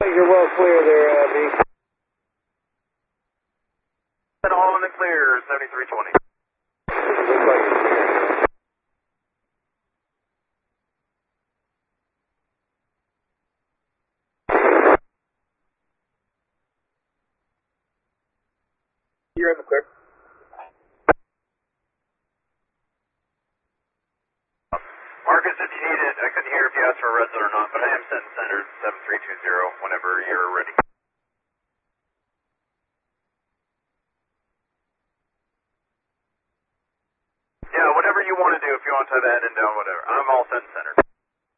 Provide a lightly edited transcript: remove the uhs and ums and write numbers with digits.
You're well clear there, B. All in the clear, 7320. Looks like it's clear. You're in the clear. Marcus, if you need it, I couldn't hear if you asked for a red zone or not, but I am setting center 7320 whenever you're ready. Yeah, whatever you want to do, if you want to tie that in down, whatever. I'm all set center.